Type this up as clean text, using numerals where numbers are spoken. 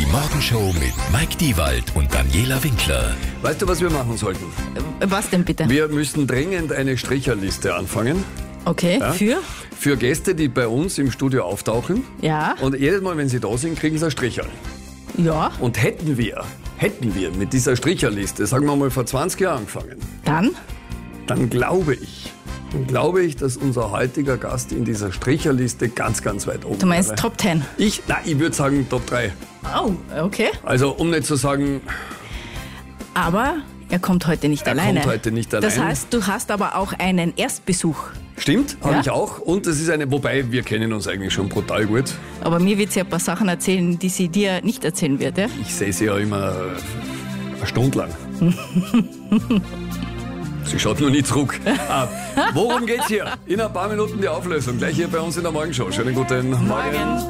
Die Morgenshow mit Mike Diewald und Daniela Winkler. Weißt du, was wir machen sollten? Was denn bitte? Wir müssen dringend eine Stricherliste anfangen. Okay, Ja? Für Gäste, die bei uns im Studio auftauchen. Ja. Und jedes Mal, wenn sie da sind, kriegen sie ein Stricherl. Ja, Und hätten wir mit dieser Stricherliste, sagen wir mal vor 20 Jahren angefangen, dann glaube ich, dass unser heutiger Gast in dieser Stricherliste ganz, ganz weit oben du meinst wäre. Top 10. Ich würde sagen Top 3. Oh, okay. Also um nicht zu sagen, Aber er kommt heute nicht alleine. kommt heute nicht Das allein. heißt, du hast aber auch einen Erstbesuch. stimmt, habe Ja? ich auch. Und das ist wobei wir kennen uns eigentlich schon brutal gut. Aber mir wird sie ein paar Sachen erzählen, die sie dir nicht erzählen wird, ja? Ich sehe sie ja immer eine Stunde lang. Sie schaut nur nie zurück. Worum geht's hier? In ein paar Minuten die Auflösung. Gleich hier bei uns in der Morgenshow. Schönen guten Morgen.